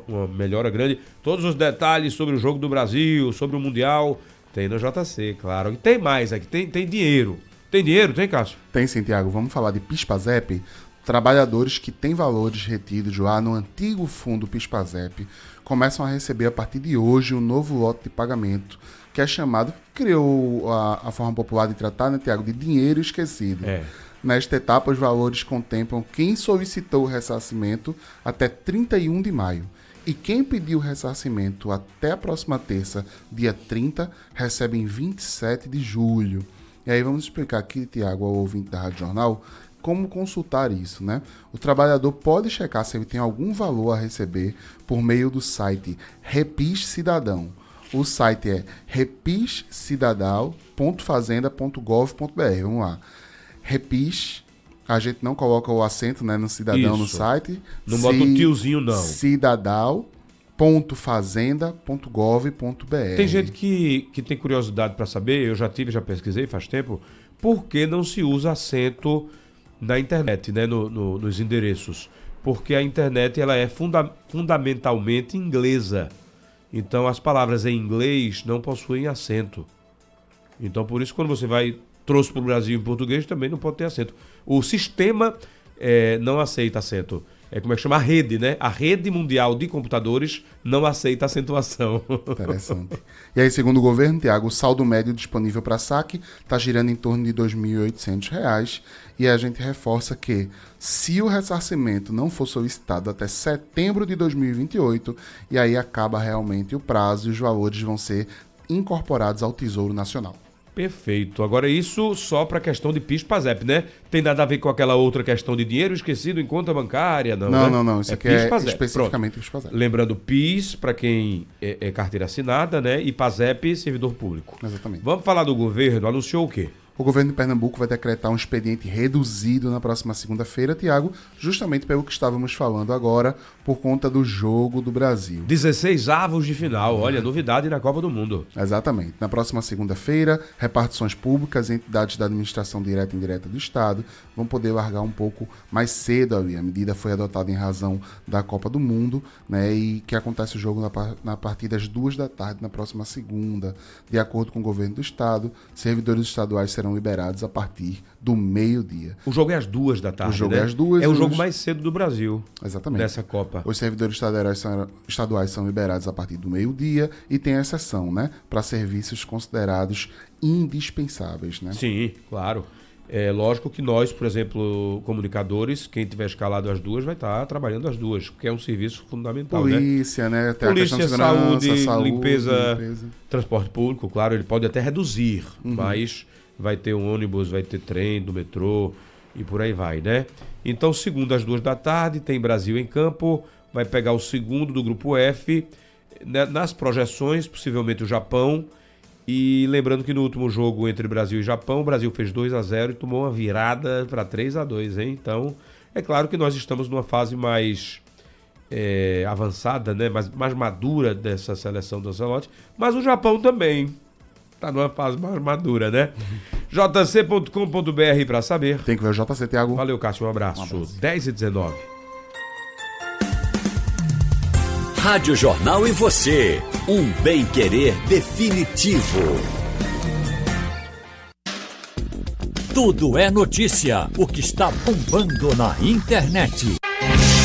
uma melhora grande. Todos os detalhes sobre o jogo do Brasil, sobre o Mundial, tem no JC, claro. E tem mais aqui, tem dinheiro. Tem dinheiro, tem, Cássio? Tem sim, Tiago. Vamos falar de PIS/PASEP. Trabalhadores que têm valores retidos lá no antigo fundo PIS/PASEP começam a receber a partir de hoje um novo lote de pagamento, que é chamado, criou a forma popular de tratar, né, Tiago, de dinheiro esquecido. Nesta etapa, os valores contemplam quem solicitou o ressarcimento até 31 de maio. E quem pediu o ressarcimento até a próxima terça, dia 30, recebe em 27 de julho. E aí vamos explicar aqui, Tiago, ao ouvinte da Rádio Jornal, como consultar isso, né? O trabalhador pode checar se ele tem algum valor a receber por meio do site Repis Cidadão. O site é repiscidadão.fazenda.gov.br. Vamos lá. Repis, a gente não coloca o acento, né, no cidadão. Isso. No site. Não bota o tiozinho, não. Cidadão.fazenda.gov.br. Tem gente que tem curiosidade para saber, eu já pesquisei faz tempo, por que não se usa acento na internet, né, nos endereços? Porque a internet ela é fundamentalmente inglesa. Então as palavras em inglês não possuem acento. Então por isso quando você trouxe para o Brasil em português também não pode ter acento. O sistema não aceita acento. Como é que chama? A rede, né? A rede mundial de computadores não aceita acentuação. Interessante. E aí, segundo o governo, Tiago, o saldo médio disponível para saque está girando em torno de R$ 2.800. E a gente reforça que, se o ressarcimento não for solicitado até setembro de 2028, e aí acaba realmente o prazo e os valores vão ser incorporados ao Tesouro Nacional. Perfeito. Agora isso só para a questão de PIS/PASEP, né? Tem nada a ver com aquela outra questão de dinheiro esquecido em conta bancária, não, né? Não. Isso aqui é especificamente PIS/PASEP. Lembrando, PIS para quem é carteira assinada, né? E PASEP, servidor público. Exatamente. Vamos falar do governo. Anunciou o quê? O governo de Pernambuco vai decretar um expediente reduzido na próxima segunda-feira, Tiago, justamente pelo que estávamos falando agora, por conta do jogo do Brasil. 16 avos de final, olha, novidade na Copa do Mundo. Exatamente. Na próxima segunda-feira, repartições públicas e entidades da administração direta e indireta do Estado vão poder largar um pouco mais cedo ali. A medida foi adotada em razão da Copa do Mundo, né, e que acontece o jogo na partir das 14h na próxima segunda. De acordo com o governo do Estado, servidores estaduais serão liberados a partir do meio-dia. O jogo é às 14h, O jogo né? é às 2h. É o jogo mais cedo do Brasil. Exatamente. Nessa Copa. Os servidores estaduais são liberados a partir do meio-dia e tem exceção, né? Para serviços considerados indispensáveis, né? Sim, claro. É lógico que nós, por exemplo, comunicadores, quem tiver escalado às 2 vai estar trabalhando às 2, porque é um serviço fundamental, Polícia, né? Até Polícia, a questão de segurança, saúde, limpeza, transporte público, claro, ele pode até reduzir, mas vai ter um ônibus, vai ter trem do metrô e por aí vai, né? Então, segunda às 14h, tem Brasil em campo, vai pegar o segundo do grupo F, nas projeções, possivelmente o Japão. E lembrando que no último jogo entre Brasil e Japão, o Brasil fez 2-0 e tomou uma virada para 3-2, hein? Então, é claro que nós estamos numa fase mais avançada, né? mais madura dessa seleção do Ancelotti, mas o Japão também está numa fase mais madura, né? jc.com.br para saber. Tem que ver o JC, Tiago. Valeu, Cássio, um abraço. 10h19. Rádio Jornal e você, um bem-querer definitivo. Tudo é notícia, o que está bombando na internet.